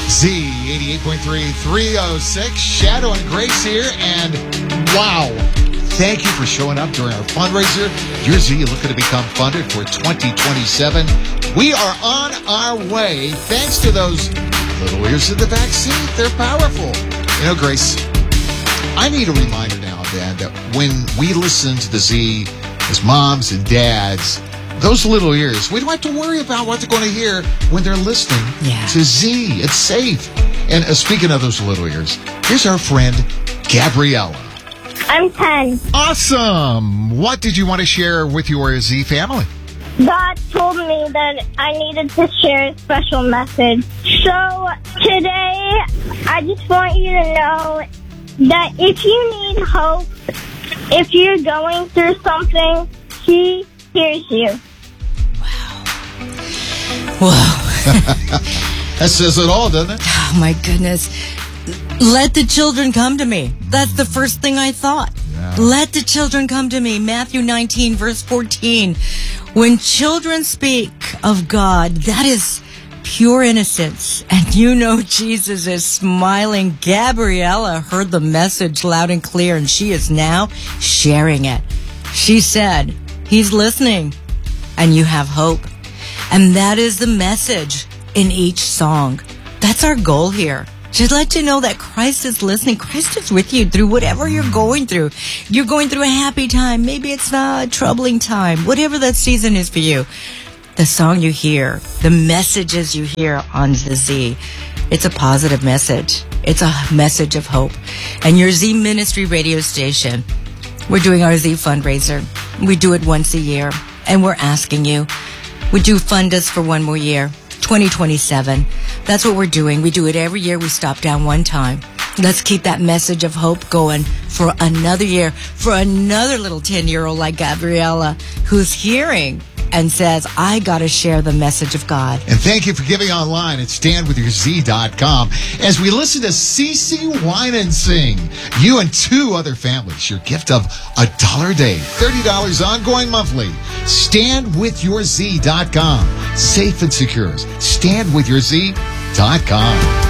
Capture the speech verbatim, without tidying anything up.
Z eighty-eight point three, three oh six. Shadow and Grace here, and wow. Thank you for showing up during our fundraiser. Your Z looking to become funded for twenty twenty-seven. We are on our way thanks to those little ears in the back seat. They're powerful. You know, Grace, I need a reminder now, Dad, that when we listen to the Z as moms and dads, those little ears, we don't have to worry about what they're going to hear when they're listening yeah. to Z. It's safe. And uh, speaking of those little ears, here's our friend, Gabriella. I'm ten. Awesome. What did you want to share with your Z family? God told me that I needed to share a special message. So today, I just want you to know that if you need hope, if you're going through something, He hears you. Wow. That says it all, doesn't it? Oh, my goodness. Let the children come to me. That's the first thing I thought. Yeah. Let the children come to me. Matthew nineteen, verse fourteen. When children speak of God, that is pure innocence. And you know Jesus is smiling. Gabriella heard the message loud and clear, and she is now sharing it. She said, He's listening, and you have hope. And that is the message in each song. That's our goal here. To let you know that Christ is listening. Christ is with you through whatever you're going through. You're going through a happy time. Maybe it's not a troubling time. Whatever that season is for you. The song you hear, the messages you hear on the Z, it's a positive message. It's a message of hope. And your Z Ministry radio station, we're doing our Z fundraiser. We do it once a year. And we're asking you, would you fund us for one more year? twenty twenty-seven. That's what we're doing. We do it every year. We stop down one time. Let's keep that message of hope going for another year, for another little ten-year-old like Gabriella, who's hearing and says, I got to share the message of God. And thank you for giving online at stand with your z dot com. As we listen to Cece Wine and Sing, you and two other families, your gift of a dollar a day, thirty dollars ongoing monthly. stand with your z dot com. Safe and secure. stand with your z dot com.